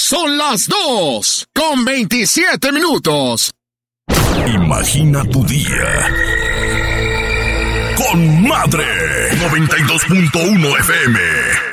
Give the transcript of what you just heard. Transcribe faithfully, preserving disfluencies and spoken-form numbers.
Son las dos con veintisiete minutos. Imagina tu día con Madre noventa y dos punto uno F M.